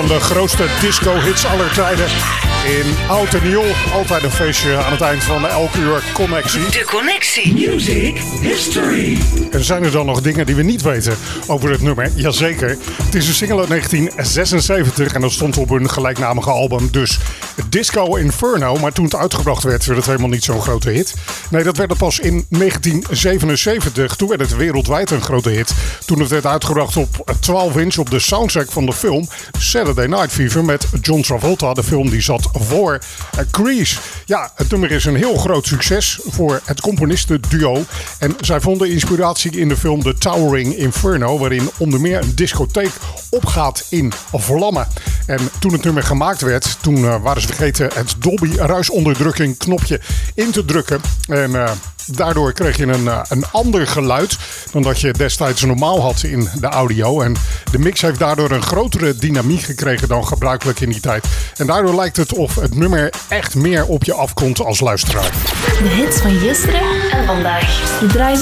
van de grootste disco-hits aller tijden. In oud en nieuw, altijd een feestje aan het eind van elk uur Connectie. De Connectie. Music History. En zijn er dan nog dingen die we niet weten over het nummer? Jazeker. Het is een single uit 1976 en dat stond op hun gelijknamige album. Dus Disco Inferno, maar toen het uitgebracht werd het helemaal niet zo'n grote hit. Nee, dat werd het pas in 1977. Toen werd het wereldwijd een grote hit. Toen het werd uitgebracht op 12 inch op de soundtrack van de film Saturday Night Fever met John Travolta. De film die zat voor Grease. Ja, het nummer is een heel groot succes voor het componistenduo. En zij vonden inspiratie in de film The Towering Inferno, waarin onder meer een discotheek opgaat in vlammen. En toen het nummer gemaakt werd, toen waren ze vergeten het Dolby ruisonderdrukking knopje in te drukken. En daardoor kreeg je een ander geluid dan dat je destijds normaal had in de audio. En de mix heeft daardoor een grotere dynamiek gekregen dan gebruikelijk in die tijd. En daardoor lijkt het of het nummer echt meer op je afkomt als luisteraar. De hits van gisteren en vandaag. Je draait